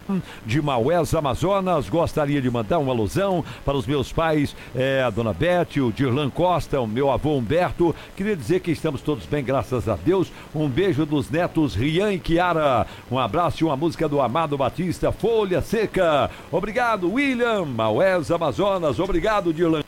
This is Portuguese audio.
de Maués, Amazonas. Gostaria de mandar uma alusão para os meus pais, a dona Bete, o Dirlan Costa, o meu avô Humberto. Queria dizer que estamos todos bem, graças a Deus. Um beijo dos netos Rian e Kiara. Um abraço e uma música do Amado Batista, Folha Seca. Obrigado, William, Maués, Amazonas. Obrigado, Dirlan.